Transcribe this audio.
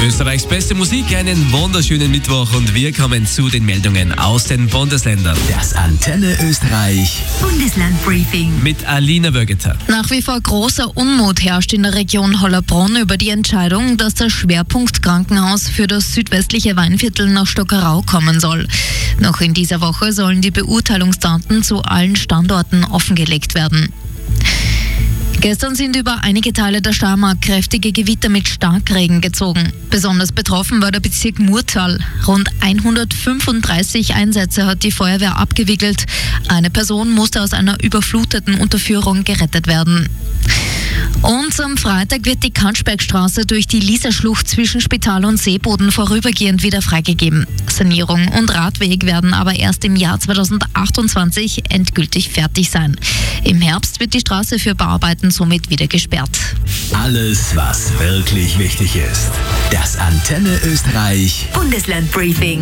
Österreichs beste Musik, einen wunderschönen Mittwoch und wir kommen zu den Meldungen aus den Bundesländern. Das Antenne Österreich Bundeslandbriefing Mit Alina Wögeter. Nach wie vor großer Unmut herrscht in der Region Hollabrunn über die Entscheidung, dass das Schwerpunktkrankenhaus für das südwestliche Weinviertel nach Stockerau kommen soll. Noch in dieser Woche sollen die Beurteilungsdaten zu allen Standorten offengelegt werden. Gestern sind über einige Teile der Steiermark kräftige Gewitter mit Starkregen gezogen. Besonders betroffen war der Bezirk Murtal. Rund 135 Einsätze hat die Feuerwehr abgewickelt. Eine Person musste aus einer überfluteten Unterführung gerettet werden. Und am Freitag wird die Kannschbergstraße durch die Lieserschlucht zwischen Spital und Seeboden vorübergehend wieder freigegeben. Sanierung und Radweg werden aber erst im Jahr 2028 endgültig fertig sein. Im Herbst wird die Straße für Bauarbeiten somit wieder gesperrt. Alles, was wirklich wichtig ist. Das Antenne Österreich Bundeslandbriefing.